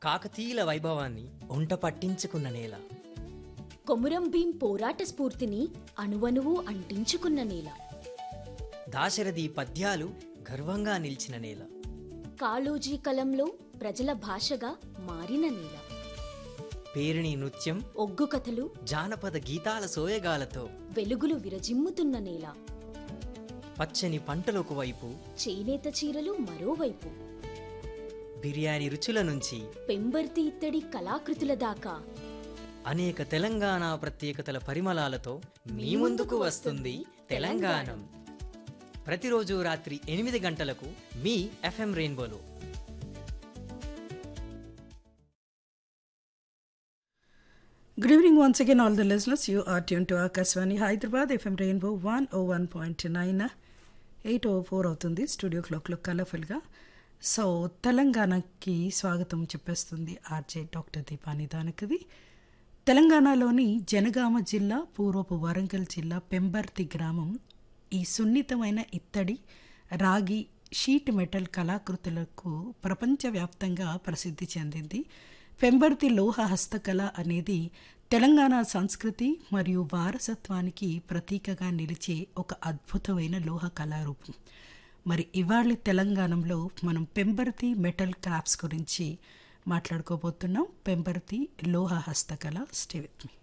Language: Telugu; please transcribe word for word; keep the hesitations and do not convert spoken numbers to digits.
కాకతీయుల వైభవాన్ని ఒంట పట్టించుకున్న నేల. కొమురం భీం పోరాట స్ఫూర్తిని అణువణువు అంటించుకున్న నేల. దాశరథి పద్యాలు గర్వంగా నిలిచిన నేల. కాళోజీ కలంలో ప్రజల భాషగా మారిన నేల. పేరిణి నృత్యం, ఒగ్గు కథలు, జానపద గీతాల సోయగాలతో వెలుగులు విరజిమ్ముతున్న నేల. పచ్చని పంటలకు వైపు, చేనేత చీరలు మరోవైపు. బిర్యానీ రుచుల నుంచి పెంబర్తి ఇత్తడి కళాకృతుల దాకా అనేక తెలంగాణ ప్రత్యేకతల పరిమళాలతో మీ ముందుకు వస్తుంది తెలంగాణం. ప్రతిరోజు రాత్రి ఎనిమిది గంటలకు మీ FM రెయిన్బోలో. Good evening once again all the listeners. You are tuned to Akashvani Hyderabad F M Rainbow one oh one point nine. Eight oh four అవుతుంది స్టూడియో క్లాక్లో కలర్ఫుల్గా. సో తెలంగాణకి స్వాగతం చెప్పేస్తుంది ఆర్జే డాక్టర్ దీపాని దానకది. తెలంగాణలోని జనగామ జిల్లా, పూర్వపు వరంగల్ జిల్లా పెంబర్తి గ్రామం ఈ సున్నితమైన ఇత్తడి, రాగి, షీట్ మెటల్ కళాకృతులకు ప్రపంచవ్యాప్తంగా ప్రసిద్ధి చెందింది. పెంబర్తి లోహ హస్తకళ అనేది తెలంగాణ సంస్కృతి మరియు వారసత్వానికి ప్రతీకగా నిలిచే ఒక అద్భుతమైన లోహ కళారూపం. మరి ఇవాళ తెలంగాణలో మనం పెంబర్తి మెటల్ క్రాఫ్ట్స్ గురించి మాట్లాడుకోబోతున్నాం. పెంబర్తి లోహ హస్తకళ. Stay with me.